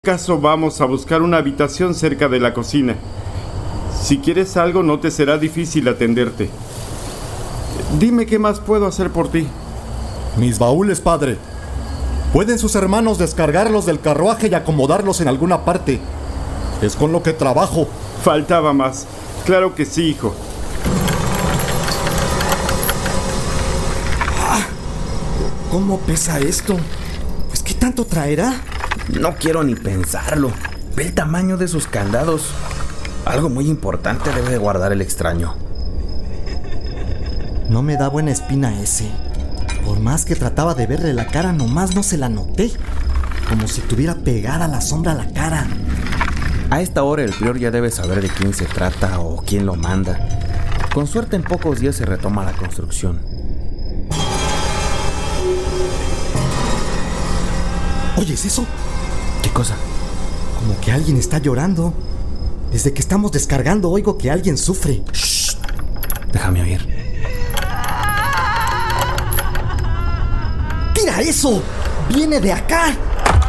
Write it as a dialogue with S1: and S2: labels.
S1: Caso vamos a buscar una habitación cerca de la cocina. Si quieres algo, no te será difícil atenderte. Dime qué más puedo hacer por ti.
S2: Mis baúles, padre. ¿Pueden sus hermanos descargarlos del carruaje y acomodarlos en alguna parte? Es con lo que trabajo.
S1: Faltaba más. Claro que sí, hijo.
S3: ¿Cómo pesa esto? Pues, ¿qué tanto traerá?
S4: No quiero ni pensarlo. Ve el tamaño de sus candados. Algo muy importante debe de guardar el extraño.
S3: No me da buena espina ese. Por más que trataba de verle la cara, nomás no se la noté. Como si tuviera pegada la sombra a la cara.
S4: A esta hora el prior ya debe saber de quién se trata o quién lo manda. Con suerte en pocos días se retoma la construcción.
S3: ¿Oyes eso?
S4: ¿Qué cosa?
S3: Como que alguien está llorando. Desde que estamos descargando oigo que alguien sufre.
S4: Shh. Déjame oír.
S3: ¡Tira eso! ¡Viene de acá!